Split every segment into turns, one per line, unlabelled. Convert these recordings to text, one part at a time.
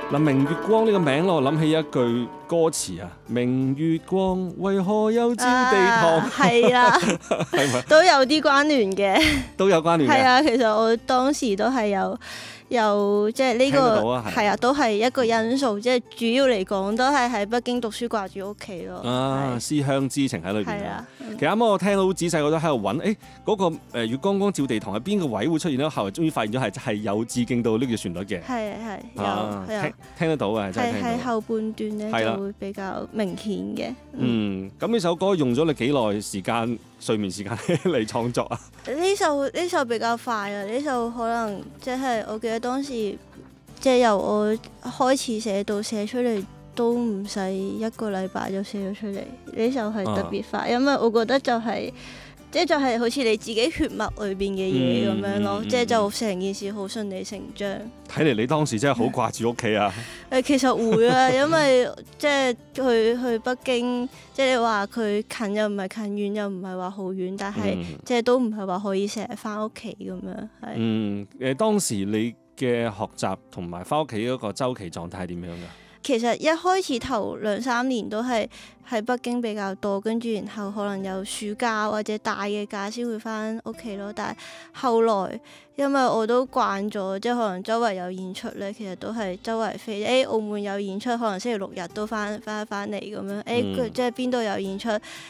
嗱，明月光呢個名我諗起一句歌詞啊，明月光為何又照地堂？
係啦，
係咪
都有啲關聯嘅。
都有關聯嘅？
係啊，其實我當時都係有即係呢
聽得到
個
啊係
係啊，都係一個因素。即係主要嚟講，都係喺北京讀書掛住屋企咯。
啊，
係
思鄉之情喺裏邊
係
啊
啊。
其實啱啱我聽到好仔細，我都喺度揾，嗰個月光光照地堂喺邊個位會出現咧？後來終於發現咗係有致敬到呢句旋律嘅。
係有
啊，
係啊，
聽得到嘅，真係聽到。
係後半段咧
係啦
就會比較明顯嘅。
咁呢首歌用咗你幾耐時間睡眠時間嚟創作啊？
呢首比較快啊！呢首可能即係我記得當時即係由我開始寫到寫出嚟都唔使1個禮拜就寫咗出嚟。呢首係特別快，因為我覺得就係好似你自己血脈裏邊嘅嘢咁樣咯，即係就成件事好順理成章。
睇嚟你當時真係好掛住屋企啊！
其實會啊，因為即係去北京，即係你話佢近又唔係近，遠又唔係話好遠，但係即係都唔係話可以成日翻屋企咁樣。係。
當時你嘅學習同埋翻屋企嗰個週期狀態係點樣㗎？
其實一開始頭2-3年都係喺北京比較多，跟住然後可能有暑假或者大嘅假先會翻屋企咯。但係後來因為我都慣咗，即係可能周圍有演出咧，其實都係周圍飛。澳門有演出，可能星期六日都翻嚟咁樣。即係邊度有演出，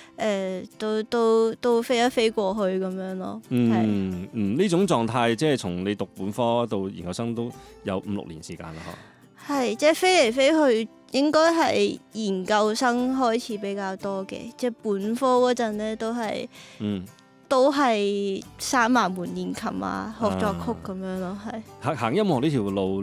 都飛一飛過去咁樣咯。
呢種狀態即係從你讀本科到研究生都有5-6年時間啦，
係，即係飛嚟飛去，應該係研究生開始比較多嘅，即係本科嗰陣咧都係閂埋門練琴啊，學作曲咁樣咯，係。
行音樂呢條路。